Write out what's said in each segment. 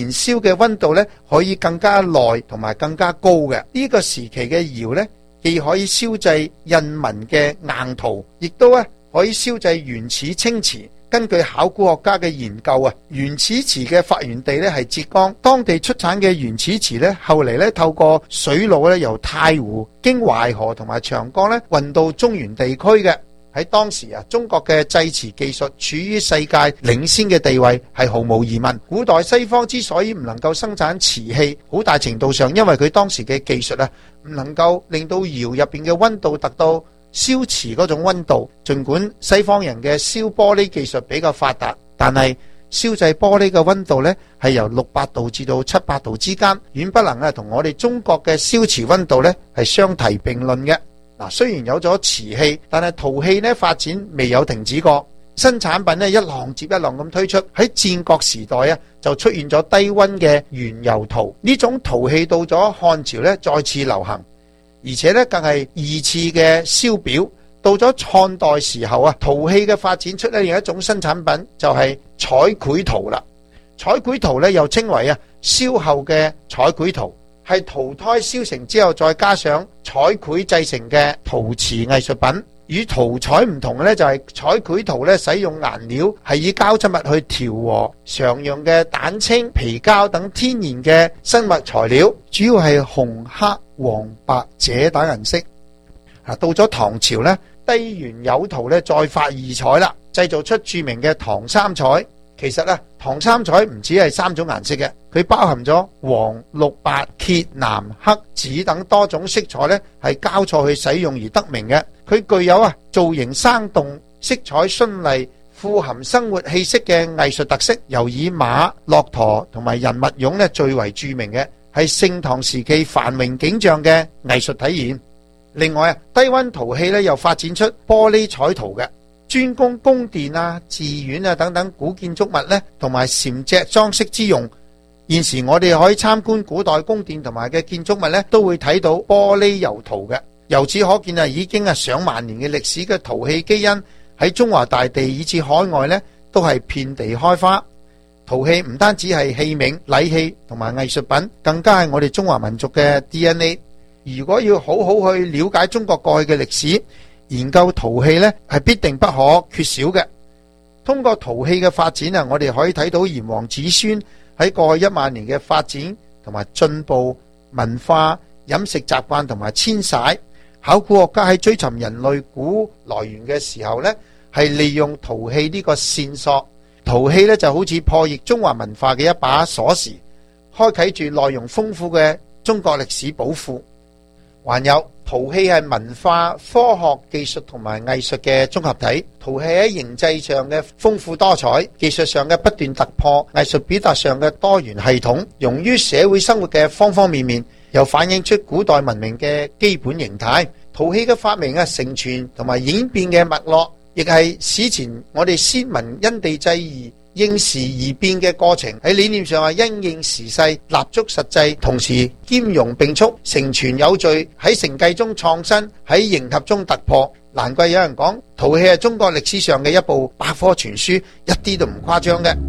燃燒嘅溫度呢可以更加耐同埋更加高嘅。呢個時期嘅窯呢，既可以燒製印紋嘅硬陶，亦都可以燒製原始青瓷。根據考古學家嘅研究啊，原始瓷嘅發源地咧係浙江，當地出產嘅原始瓷咧，後嚟咧透過水路咧由太湖經淮河同埋長江咧運到中原地區嘅。喺當時啊，中國嘅製瓷技術處於世界領先嘅地位係毫無疑問。古代西方之所以唔能夠生產瓷器，好大程度上因為佢當時嘅技術唔能夠令到窯入邊嘅溫度達到燒瓷嗰種溫度。儘管西方人嘅燒玻璃技術比較發達，但係燒製玻璃嘅溫度呢係由600度至到700度之間，遠不能同我哋中國嘅燒瓷溫度呢係相提並論嘅。雖然有咗瓷器，但係陶器呢發展未有停止過，新產品呢一浪接一浪咁推出。喺戰國時代就出現咗低溫嘅原釉陶，呢種陶器到咗漢朝呢再次流行，而且呢更係二次嘅燒表。到咗漢代時候陶器嘅發展出另一種新產品，就係彩繪陶啦。彩繪陶呢又稱為燒後嘅彩繪陶，係陶胎燒成之後再加上彩繪製成嘅陶瓷藝術品。與陶彩唔同嘅呢，就係彩繪陶呢使用顏料係以膠質物去調和常用嘅蛋清、皮膠等天然嘅生物材料，主要係紅、黑、黃、白、赭等顏色。到咗唐朝呢，低原釉陶呢再發異彩啦，製造出著名嘅唐三彩。其實唐三彩唔止係3種顏色嘅，佢包含咗黃、綠、白、揭、藍、黑、紫等多種色彩呢係交錯去使用而得名嘅。佢具有造型生動、色彩絢麗、富含生活氣息嘅藝術特色，又以馬、駱駝同埋人物俑呢最為著名嘅，係盛唐時期繁榮景象嘅藝術體現。另外低溫陶器呢又發展出玻璃彩陶嘅，專供宮殿寺院等等古建築物呢同埋禪脊裝飾之用。現時我哋可以參觀古代宮殿同埋嘅建築物呢，都會睇到玻璃釉陶嘅。由此可見已經上萬年嘅歷史嘅陶器基因喺中華大地以至海外呢都係遍地開花。陶器唔單止係器皿、禮器同埋藝術品，更加係我哋中華民族嘅 DNA。如果要好好去了解中國過去嘅歷史，研究陶器呢係必定不可缺少嘅。通過陶器嘅發展我哋可以睇到炎黃子孫喺過去1萬年嘅發展同埋進步、文化、飲食習慣同埋遷徙。考古學家喺追尋人類古來源嘅時候呢，係利用陶器呢個線索。陶器呢就好似破譯中華文化嘅一把鎖匙，開啟住內容豐富嘅中國歷史寶庫。還有陶器係文化、科學、技術同埋藝術嘅綜合體。陶器喺形製上嘅豐富多彩，技術上嘅不斷突破，藝術表達上嘅多元系統，融於社會生活嘅方方面面，又反映出古代文明嘅基本形態。陶器嘅發明承傳同埋演變嘅脈絡，亦係史前我哋先民因地制宜、應時而變嘅過程。喺理念上因應時勢、立足實際，同時兼容並蓄，承傳有序，喺承繼中創新，喺迎合中突破。難怪有人講陶器係中國歷史上嘅一部百科全書，一啲都唔誇張嘅。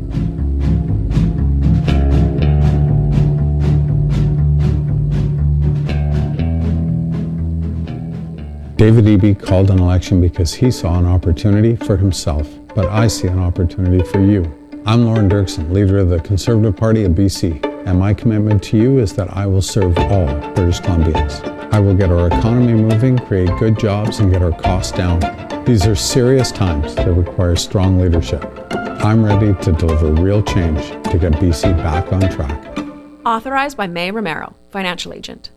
David Eby called an election because he saw an opportunity for himself, but I see an opportunity for you. I'm Lauren Dirksen, leader of the Conservative Party of BC, and my commitment to you is that I will serve all British Columbians. I will get our economy moving, create good jobs, and get our costs down. These are serious times that require strong leadership. I'm ready to deliver real change to get BC back on track. Authorized by May Romero, Financial Agent,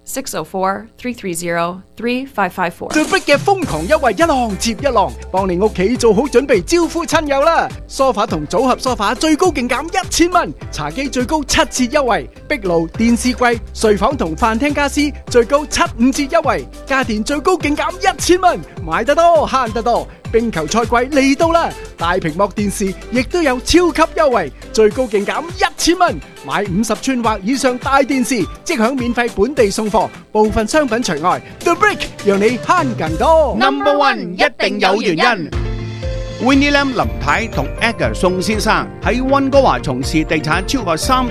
604-330-3554. The Brick 嘅瘋狂優惠一浪接一浪，幫你屋企做好準備招呼親友啦！梳化同組合梳化最高勁減1000蚊，茶几最高7折優惠，壁爐、電視櫃、睡房同飯廳家私最高75折優惠，家電最高勁減1000蚊，買得多慳得多。冰球賽季嚟到啦！大屏幕電視亦都有超級優惠，最高勁減1000蚊，買50寸或以上大電視即享免費本地送貨，部分商品除外。The Brick 讓你慳更多。 Number One 一定有原因。Winnie Lam 林太同 Edgar 宋先生喺溫哥華從事地產超過30